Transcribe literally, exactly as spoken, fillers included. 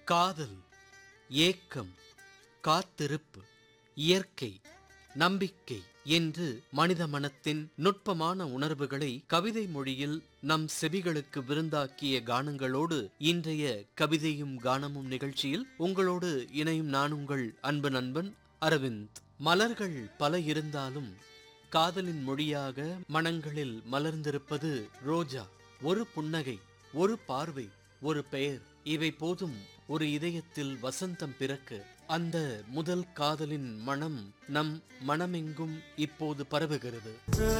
காதல், ஏக்கம், காத்திருப்பு, இயற்கை, நம்பிக்கை என்று மனித மனத்தின் நுட்பமான உணர்வுகளை கவிதை மொழியில் நம் செவிகளுக்கு விருந்தாக்கிய கானங்களோடு இன்றைய கவிதையும் கானமும் நிகழ்ச்சியில் உங்களோடு இணையும் நான் உங்கள் அன்பு நண்பன் அரவிந்த். மலர்கள் பல இருந்தாலும் காதலின் மொழியாக மனங்களில் மலர்ந்திருப்பது ரோஜா. ஒரு புன்னகை, ஒரு பார்வை, ஒரு பெயர், இவை போதும் ஒரு இதயத்தில் வசந்தம் பிறக்க. அந்த முதல் காதலின் மனம் நம் மனமெங்கும் இப்போது பரவுகிறது.